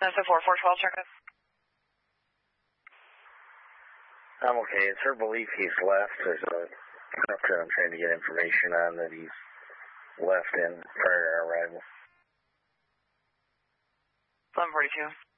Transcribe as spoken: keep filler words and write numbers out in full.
That's a four four twelve circuit. I'm okay. It's her belief he's left. There's a doctor I'm trying to get information on that he's left in prior to our arrival. eleven forty-two.